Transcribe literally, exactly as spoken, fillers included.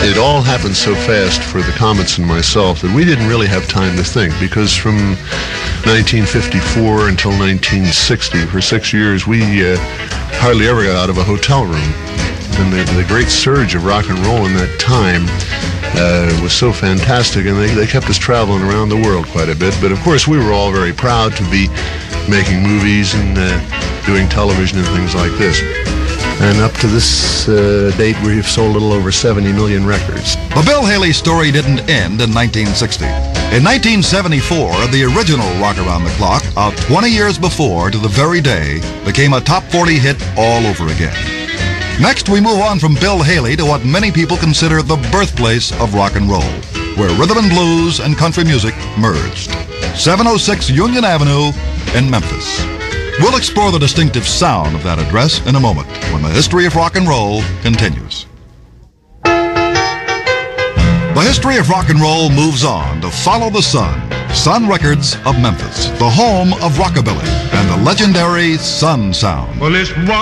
it all happened so fast for the Comets and myself that we didn't really have time to think, because from nineteen fifty-four until nineteen sixty, for six years, we uh, hardly ever got out of a hotel room. And the, the great surge of rock and roll in that time uh, was so fantastic, and they, they kept us traveling around the world quite a bit. But of course, we were all very proud to be making movies and uh, doing television and things like this. And up to this uh, date, we've sold a little over seventy million records. The Bill Haley story didn't end in nineteen sixty. In nineteen seventy-four, the original Rock Around the Clock, out twenty years before to the very day, became a top forty hit all over again. Next, we move on from Bill Haley to what many people consider the birthplace of rock and roll, where rhythm and blues and country music merged. seven oh six Union Avenue in Memphis. We'll explore the distinctive sound of that address in a moment when the history of rock and roll continues. The history of rock and roll moves on to follow the sun. Sun Records of Memphis, the home of rockabilly and the legendary Sun Sound. Well, it's